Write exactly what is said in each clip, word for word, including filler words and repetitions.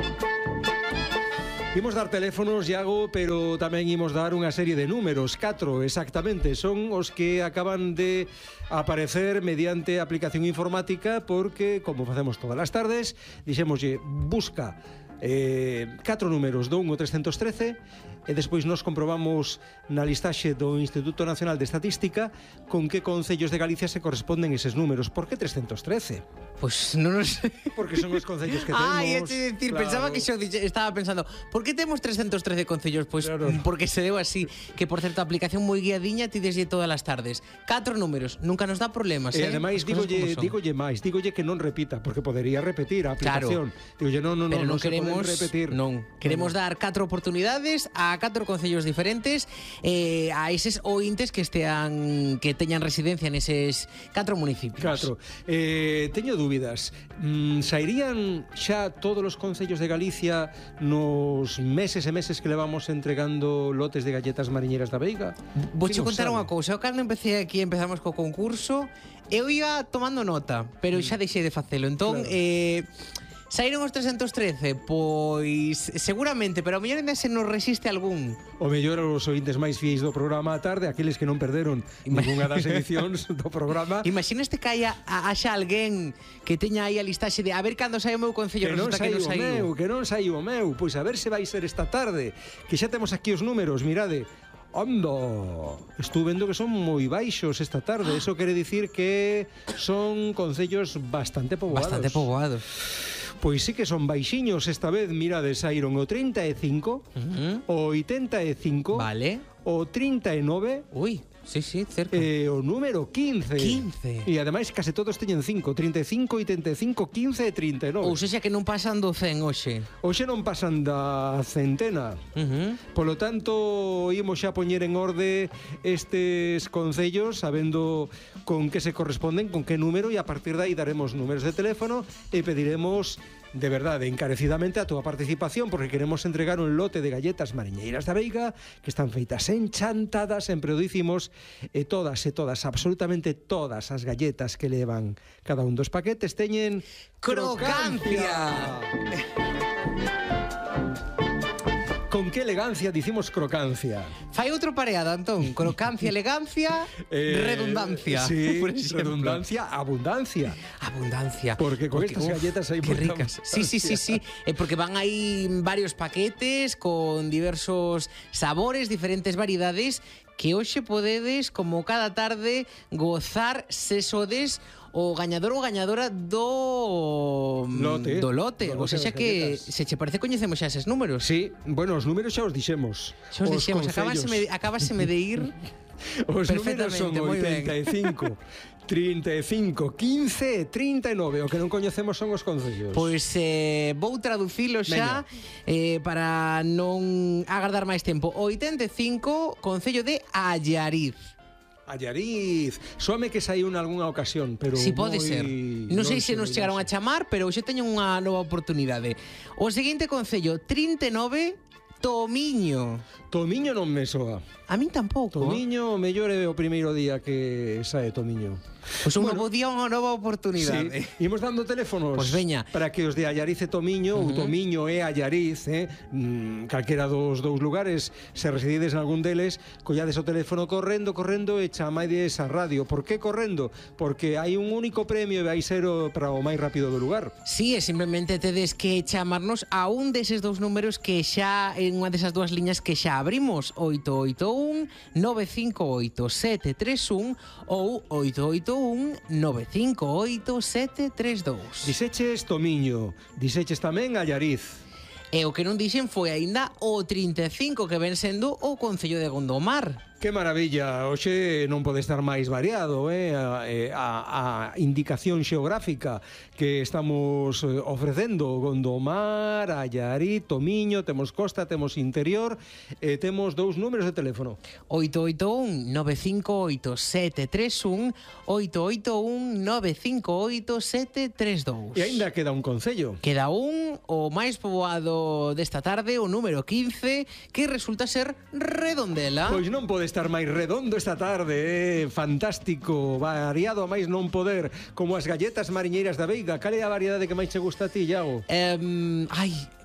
Imos dar teléfonos, Iago, pero tamén imos dar unha serie de números, catro exactamente, son os que acaban de aparecer mediante aplicación informática, porque, como facemos todas as tardes, dixémoslle, busca eh, catro números do un ao trescentos trece, e despois nos comprobamos na listaxe do Instituto Nacional de Estatística con que concellos de Galicia se corresponden eses números. Por que trescentos trece? Pois non o sei. Porque son os concellos que temos. Ai, é decir, claro. Pensaba que xo estaba pensando, por que temos trescentos trece concellos? Pois claro. Porque se deu así, que por certo, a aplicación moi guiadiña ti desde todas as tardes. Catro números, nunca nos dá problemas, E eh? ademais digolle, digolle máis, digolle que non repita, porque podería repetir a aplicación. Claro. Digolle, non, non, Pero non, non non queremos se poden repetir. Non, queremos no, no. dar catro oportunidades a catro concellos diferentes, eh, a eses ointes que estean que teñan residencia neses catro municipios. Catro. Eh, teño dúbidas. Mm, sairían xa todos os concellos de Galicia nos meses e meses que levamos entregando lotes de galletas mariñeiras da Veiga? Vouche contar sabe? unha cousa. Eu cando empecé aquí, empezamos co concurso, eu iba tomando nota, pero xa deixei de facelo. Entón, claro. eh saíron os trescentos trece, pois seguramente, pero ao mellor ainda se nos resiste algún. O mellor os ointes máis fiéis do programa á tarde, aqueles que non perderon ninguna das edicións do programa. Imagina este que haya haxa alguén que teña aí a listaxe de a ver cando sai o meu concello, Que non resulta que non saiu o saiu. meu, que non saiu o meu. Pois a ver se vai ser esta tarde, que xa temos aquí os números, mirade. Anda, estou vendo que son moi baixos esta tarde. Eso quere dicir que son concellos bastante poboados. Bastante poboados. Pois sí que son baixiños esta vez. Mirade, saíron o trinta e cinco, Uh-huh. o oitenta e cinco, Vale. o trinta e nove, Ui, sí, sí, cerca. e o número quince. quince. E ademais case todos teñen cinco, trinta e cinco, oitenta e cinco, quince e trinta e nove. Ou sexa que non pasan do cen hoxe. Hoxe non pasan da centena. Uh-huh. Polo tanto, imos xa poñer en orde estes concellos, sabendo con que se corresponden, con que número, e a partir de aí daremos números de teléfono e pediremos de verdade, encarecidamente a túa participación, porque queremos entregar un lote de galletas mariñeiras da Veiga que están feitas enchantadas, sempre o dicimos, e todas, e todas, absolutamente todas as galletas que levan cada un dos paquetes teñen crocancia. Con que elegancia dicimos crocancia. Fai outro pareado, Antón. Crocancia, elegancia, Eh, redundancia. Sí, por exemplo. redundancia, abundancia. Abundancia. Porque con Porque, estas uf, galletas hai qué moita ricas. Sí, sí, sí, sí. Eh, porque van aí varios paquetes con diversos sabores, diferentes variedades que hoxe podedes, como cada tarde, gozar se sodes o gañador ou gañadora do Lote. do lote. Do O lote sexa das que galletas. se che parece coñecemos xa eses números. Sí, bueno, os números xa os dixemos. Xa os dixemos, acabáseme, acabáseme de ir. Os números son Perfectamente, moi ben. oitenta e cinco, trinta e cinco, quince e trinta e nove. O que non coñecemos son os concellos. Pois eh, vou traducilo xa eh, para non agardar máis tempo. oitenta e cinco, concello de Allariz. Allariz. Soame que saiu en algunha ocasión, pero Si pode moi... ser. Non sei se nos chegaron a chamar, pero hoxe teño unha nova oportunidade. O seguinte concello, trinta e nove, Tomiño. Tomiño non me soa. A min tampouco. Tomiño, o mellor é o primeiro día que sae Tomiño. Pois un novo día, unha nova oportunidade. Sí, imos dando teléfonos. Pois veña. Para que os de Allariz e Tomiño, uh -huh. ou Tomiño e Allariz, eh, mm, calquera dos dous lugares, se residides en algún deles, collades o teléfono correndo, correndo e chamaides a radio. Por que correndo? Porque hai un único premio e vai ser o, para o máis rápido do lugar. Sí, e simplemente tedes que chamarnos a un deses dous números que xa, en unha desas dúas liñas que xa abrimos, oito oito un, nove cinco oito, sete tres un ou oito oito un, nove cinco oito, sete tres dous. Dixeches Tomiño, dixeches tamén Allariz. E o que non dixen foi aínda o trinta e cinco, que ven sendo o concello de Gondomar. Que maravilla, hoxe non pode estar máis variado, eh? a, a, a indicación xeográfica que estamos ofrecendo: Gondomar, Allariz, Tomiño, temos costa, temos interior, e temos dous números de teléfono. oito oito un, nove cinco oito, sete tres un, oito oito un, nove cinco oito, sete tres dous. E aínda queda un concello. Queda un, o máis poboado desta tarde, o número quince, que resulta ser Redondela. Pois non pode estar máis redondo esta tarde, eh? Fantástico, variado a máis non poder, como as galletas mariñeiras da Veiga. Cal é a variedade que máis che gusta a ti, Iago? Um, ai,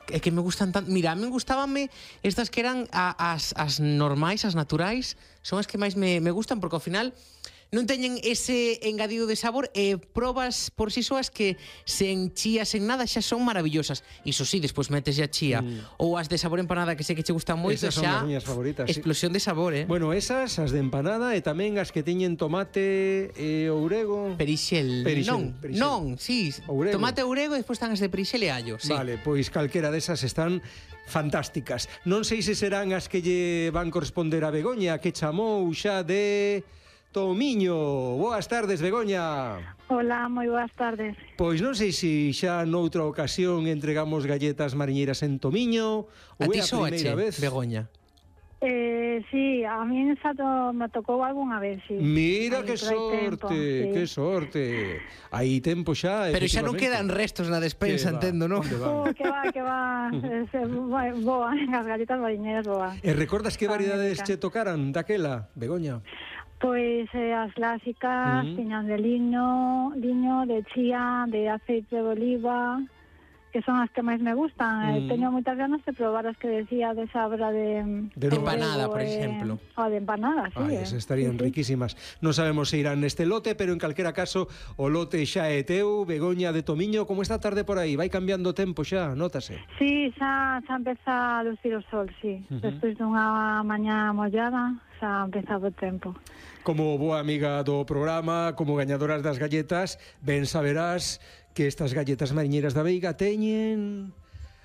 é que me gustan tanto. Mira, a mí gustábanme estas que eran a, as, as normais, as naturais, son as que máis me, me gustan, porque ao final non teñen ese engadido de sabor e probas por si soas que sen chía, sen nada, xa son maravillosas. Iso sí, despois metes a chía mm. ou as de sabor empanada que sei que che gustan moito, esas son xa as miñas favoritas, explosión sí. de sabor, eh? Bueno, esas, as de empanada e tamén as que teñen tomate e ourego. Perixel. Perixel, non, perixel. non, sí, Ourego. Tomate ourego e despois están as de perixel e allo, sí. Vale, pois calquera desas están fantásticas. Non sei se serán as que lle van corresponder a Begoña, que chamou xa de Tomiño. Boas tardes, Begoña. Hola, moi boas tardes. Pois non sei se xa noutra ocasión entregamos galletas mariñeiras en Tomiño ou A ti é a primeira soache, vez. Begoña? Eh, sí, a mí xa to, me tocou algunha vez, sí. Mira Aí, que pero hai sorte, tempo, sí. que sorte. Aí tempo xa, Pero xa non efectivamente. quedan restos na despensa, Que va, entendo, non? onde van? Oh, que va, que va. Se, boa, as galletas mariñeiras boa. E recordas que variedades Magnífica. che tocaran daquela, Begoña? Pois eh, as clásicas, Mm. tiñan de liño, liño, de chía, de aceite de oliva, que son as que máis me gustan. Mm. Eh, teño moitas ganas de probar as que decía de sabra de... De De novo. empanada, por eh, exemplo. O de empanada, sí. Ai, eh. esas estarían Sí, sí. riquísimas. Non sabemos se irán neste lote, pero en calquera caso o lote xa é teu. Begoña de Tomiño, como está a tarde por aí? Vai cambiando o tempo xa, nótase. Sí, xa, xa empeza a lucir o sol, sí. Uh-huh. Despois dunha mañá mollada, xa empeza o tempo. Como boa amiga do programa, como gañadoras das galletas, ben saberás que estas galletas mariñeiras da Veiga teñen...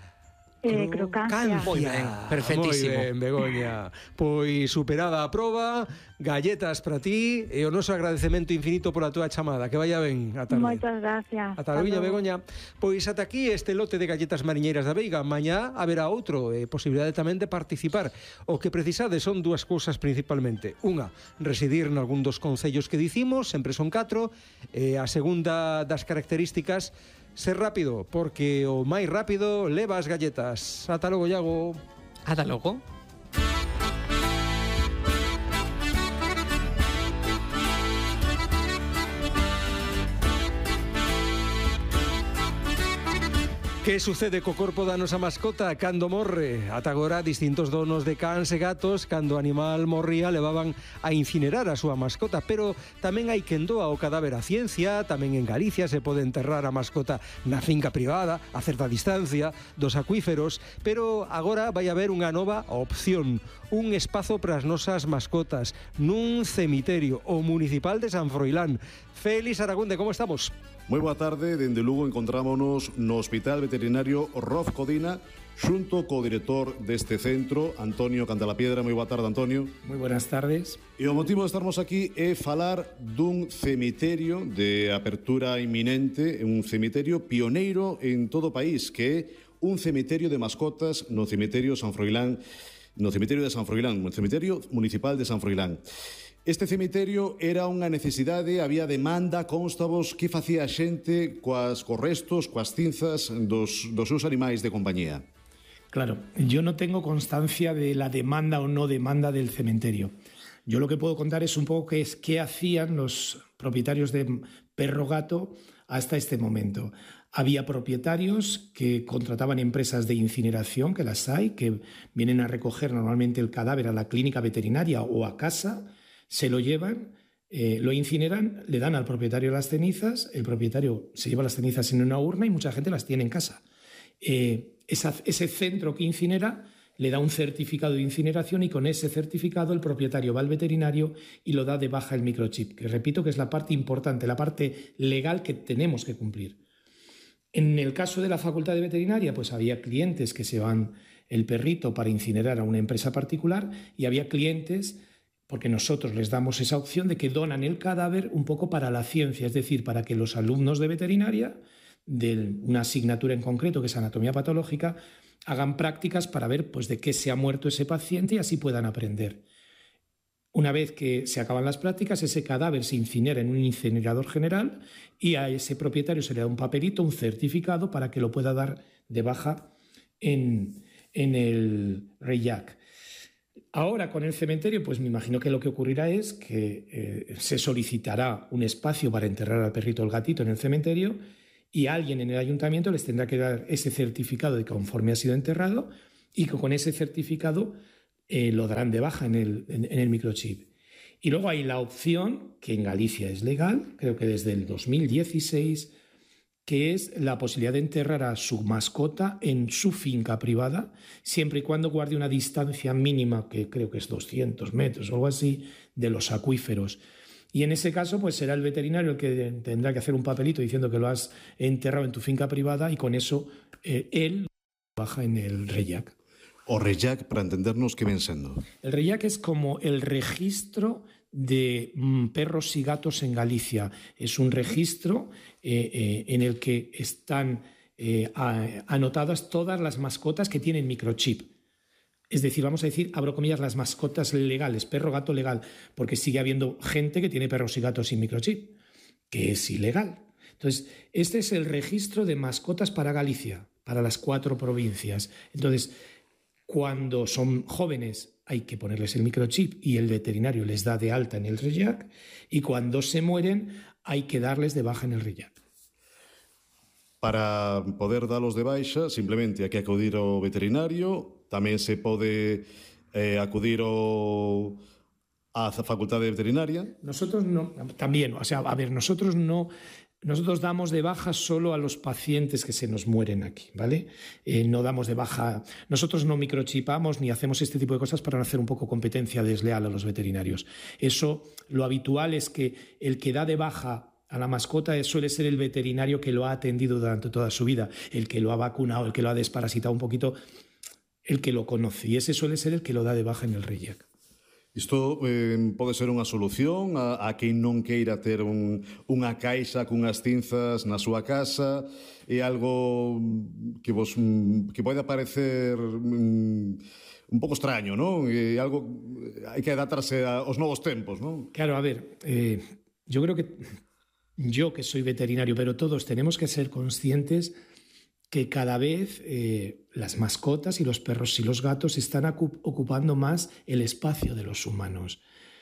Eh, crocancia. Moi ben, perfectísimo. Moi ben, Begoña. Pois superada a proba, galletas para ti e o noso agradecemento infinito pola túa chamada. Que vaya ben a tarde. Moitas gracias. Ata logo, Begoña. Pois ata aquí este lote de galletas mariñeiras da Veiga. Mañá haberá outro e posibilidade tamén de participar. O que precisades son dúas cousas principalmente. Unha, residir nalgún dos concellos que dicimos, sempre son catro. E a segunda das características, ser rápido, porque o máis rápido leva as galletas. Ata logo, Iago. Ata logo. Que sucede co corpo da nosa mascota cando morre? Ata agora distintos donos de cans e gatos, cando o animal morría, levaban a incinerar a súa mascota, pero tamén hai quen doa o cadáver á ciencia. Tamén en Galicia se pode enterrar a mascota na finca privada, a certa distancia dos acuíferos, pero agora vai haber unha nova opción, un espazo para as nosas mascotas nun cemiterio, o municipal de San Froilán. Félix Aragunde, como estamos? Moi boa tarde, dende Lugo encontrámonos no Hospital Veterinario Roz Codina xunto co director deste centro, Antonio Cantalapiedra. Moi boa tarde, Antonio. Moi buenas tardes. E o motivo de estarmos aquí é falar dun cemiterio de apertura inminente, un cemiterio pioneiro en todo o país, que é un cemiterio de mascotas no cemiterio San Froilán, no cemiterio de San Froilán, no cemiterio municipal de San Froilán. Este cemiterio era unha necesidade, había demanda, constavos, que facía a xente coas, coas restos, coas cinzas dos, dos seus animais de compañía. Claro, yo no tengo constancia de la demanda o no demanda del cementerio. Yo lo que puedo contar es un poco qué, es, qué hacían los propietarios de perro gato hasta este momento. Había propietarios que contrataban empresas de incineración, que las hay, que vienen a recoger normalmente el cadáver a la clínica veterinaria o a casa, se lo llevan, eh, lo incineran, le dan al propietario las cenizas, el propietario se lleva las cenizas en una urna y mucha gente las tiene en casa. Eh, esa, ese centro que incinera le da un certificado de incineración y con ese certificado el propietario va al veterinario y lo da de baja el microchip, que repito que es la parte importante, la parte legal que tenemos que cumplir. En el caso de la Facultad de Veterinaria, pues había clientes que se van el perrito para incinerar a una empresa particular y había clientes, porque nosotros les damos esa opción de que donan el cadáver un poco para la ciencia, es decir, para que los alumnos de veterinaria, de una asignatura en concreto que es anatomía patológica, hagan prácticas para ver pues, de qué se ha muerto ese paciente y así puedan aprender. Una vez que se acaban las prácticas, ese cadáver se incinera en un incinerador general y a ese propietario se le da un papelito, un certificado para que lo pueda dar de baja en, en el REIAC. Ahora, con el cementerio, pues me imagino que lo que ocurrirá es que eh, se solicitará un espacio para enterrar al perrito o al gatito en el cementerio y alguien en el ayuntamiento les tendrá que dar ese certificado de conforme ha sido enterrado y que con ese certificado eh, lo darán de baja en el, en, en el microchip. Y luego hay la opción, que en Galicia es legal, creo que desde el dos mil dieciséis, que es la posibilidad de enterrar a su mascota en su finca privada, siempre y cuando guarde una distancia mínima, que creo que es doscientos metros o algo así, de los acuíferos. Y en ese caso, pues será el veterinario el que tendrá que hacer un papelito diciendo que lo has enterrado en tu finca privada y con eso eh, él baja en el RELLAC. O RELLAC, para entendernos, ¿qué ven siendo? El RELLAC es como el registro de mm, perros y gatos en Galicia. Es un registro eh, eh, en el que están eh, a, anotadas todas las mascotas que tienen microchip. Es decir, vamos a decir, abro comillas, las mascotas legales, perro, gato legal, porque sigue habiendo gente que tiene perros y gatos sin microchip, que es ilegal. Entonces, este es el registro de mascotas para Galicia, para las cuatro provincias. Entonces, cuando son jóvenes hay que ponerles el microchip y el veterinario les da de alta en el RELLAC, y cuando se mueren hay que darles de baja en el RELLAC. Para poder dalos de baixa, simplemente hai que acudir ao veterinario, tamén se pode eh, acudir ao, a facultade veterinaria. Nosotros no, también, o sea, a ver, nosotros no... Nosotros damos de baja solo a los pacientes que se nos mueren aquí, ¿vale? Eh, no damos de baja... Nosotros no microchipamos ni hacemos este tipo de cosas para no hacer un poco competencia desleal a los veterinarios. Eso, lo habitual es que el que da de baja a la mascota suele ser el veterinario que lo ha atendido durante toda su vida, el que lo ha vacunado, el que lo ha desparasitado un poquito, el que lo conoce. Y ese suele ser el que lo da de baja en el RELLAC. Isto eh, pode ser unha solución a, a quen non queira ter un, unha caixa cunhas cinzas na súa casa. É algo que vos que pode parecer um, un pouco extraño, non? É algo hai que adaptarse aos novos tempos, non? Claro, a ver, eh, yo creo que yo que soy veterinario, pero todos tenemos que ser conscientes que cada vez eh, las mascotas y los perros y los gatos están ocupando más el espacio de los humanos.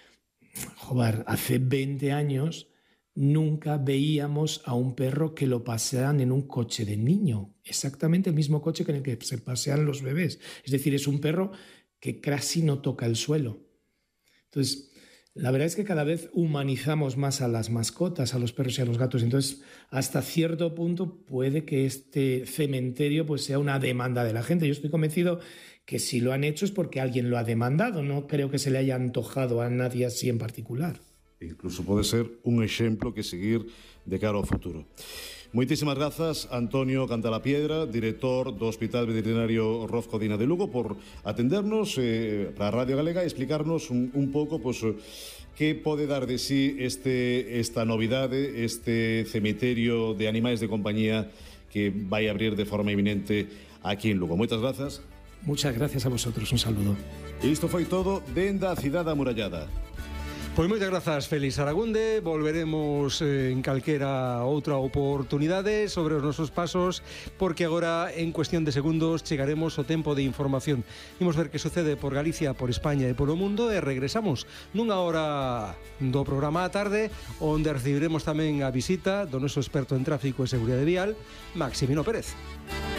Joder, hace veinte años nunca veíamos a un perro que lo pasean en un coche de niño, exactamente el mismo coche que en el que se pasean los bebés. Es decir, es un perro que casi no toca el suelo. Entonces, la verdad es que cada vez humanizamos más a las mascotas, a los perros y a los gatos. Entonces, hasta cierto punto puede que este cementerio pues, sea una demanda de la gente. Yo estoy convencido que si lo han hecho es porque alguien lo ha demandado. No creo que se le haya antojado a nadie así en particular. Incluso pode ser un exemplo que seguir de cara ao futuro. Moitísimas grazas, Antonio Cantalapiedra, director do Hospital Veterinario Roz Codina de Lugo, por atendernos eh, para a Radio Galega e explicarnos un, un pouco pues, que pode dar de sí este, esta novidade, este cemiterio de animais de compañía que vai abrir de forma inminente aquí en Lugo. Moitas grazas. Muchas gracias a vosotros, un saludo. E isto foi todo dende a Cidade Amurallada. Pois moitas grazas, Félix Aragunde. Volveremos eh, en calquera outra oportunidade sobre os nosos pasos, porque agora, en cuestión de segundos, chegaremos ao tempo de información. Imos ver que sucede por Galicia, por España e polo mundo, e regresamos nunha hora do programa á tarde, onde recibiremos tamén a visita do noso experto en tráfico e seguridade vial, Maximino Pérez.